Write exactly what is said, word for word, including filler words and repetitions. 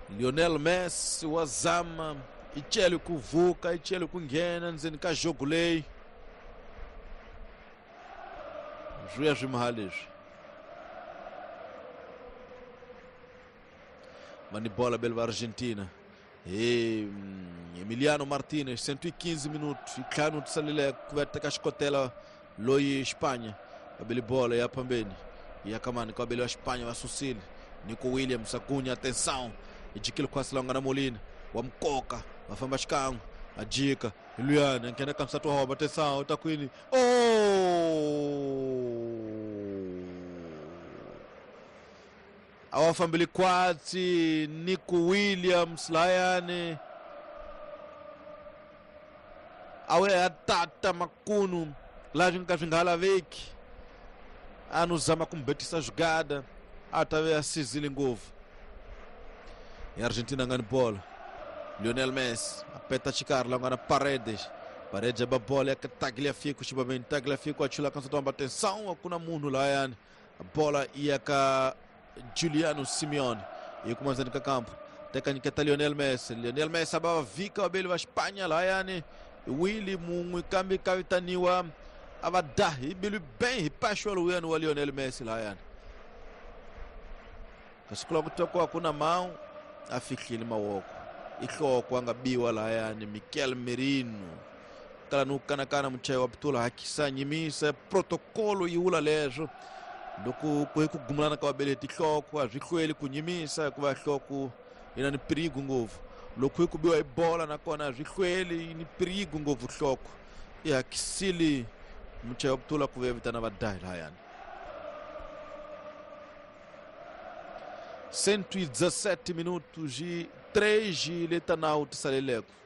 Lionel Messi wazama ichele kuvuka ichele kungena ndzeni ka jogo leyi zwiya swimahali leswi mani bola bela Argentina e Emiliano Martinez cento e quinze minutos itlhanu tisalile ku va teka xikotela loyi Espanha abeli bola ya pambeni ya kamani ka beli wa Espanha vasusile Nico Williams Acuña atenção ijikile kwasi longa na Molina wa mkoka vafamba xikan'we ajika Luana nkena ka msatu wa atenção utakwini oh awafambili kwatsi Nico Williams layani awe atata makunu lavi nka swi nga laveki anuzama kumbetisa jogada atave asizile ngopfu ya Argentina ngani bola Lionel Messi apeta xikarhi la nga na Paredes Paredes aba bola ya Tagliafico xibameni Tagliafico achula ka nsati wamba atenção kuna munhu layani bola ya ka Juliano Simeone e kumanzani ka campo teka nyiketa Lionel Messi Lionel Messi aba vika wabeli wa Espanha layani Willy mungwe kambi kavitaniwa avadahi bilu bem hipashwa luyani wa Lionel Messi layani kasikula kutoko hakuna mau afikile mawoko ihloko angabiwa layani Mikel Merino kala nukanakana mchayi wa Ptula hakisanyimisa protokolo yiwula leswo loko kugumulana ka wabeleti hloko azwihlweli kunyimisa kuva hloko ina ni perigo ngopfu loko kubiwa ibola nakona azwihlweli ni perigo ngopfu hloko ihakisili mchayi wa Ptula kuvevitana vadahi layani cento e dezessete minutos e três letanau tisaleleko